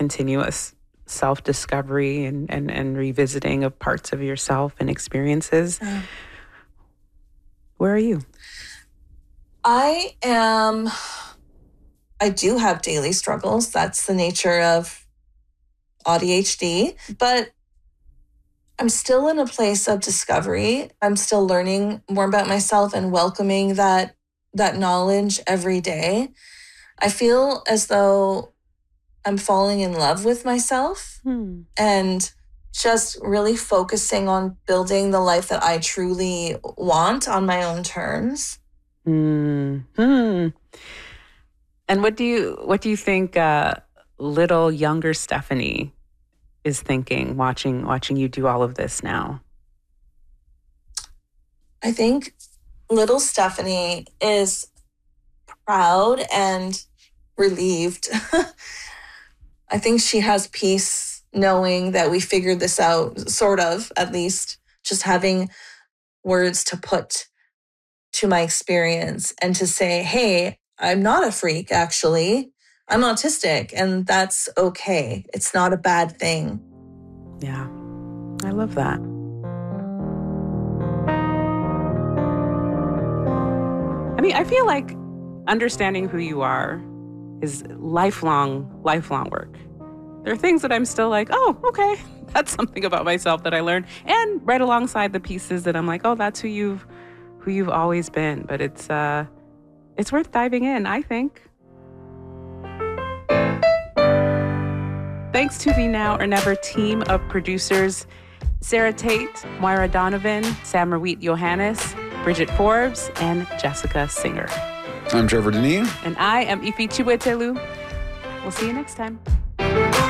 continuous self-discovery and revisiting of parts of yourself and experiences. Where are you? I do have daily struggles. That's the nature of ADHD, but I'm still in a place of discovery. I'm still learning more about myself and welcoming that knowledge every day. I feel as though I'm falling in love with myself and just really focusing on building the life that I truly want on my own terms. And what do you think little younger Stephanie is thinking watching you do all of this now? I think little Stephanie is proud and relieved. I think she has peace knowing that we figured this out, sort of, at least, just having words to put to my experience and to say, hey, I'm not a freak, actually. I'm autistic, and that's okay. It's not a bad thing. Yeah, I love that. I mean, I feel like understanding who you are is lifelong work. There are things that I'm still like, oh, okay, that's something about myself that I learned. And right alongside the pieces that I'm like, oh, that's who you've always been. But it's worth diving in, I think. Thanks to the Now or Never team of producers, Sarah Tate, Moira Donovan, Samarweet Johannes, Bridget Forbes, and Jessica Singer. I'm Trevor Denis. And I am Ifi Chiwetelu. We'll see you next time.